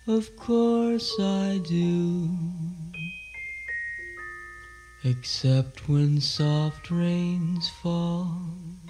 Of course I do. Except when soft rains fall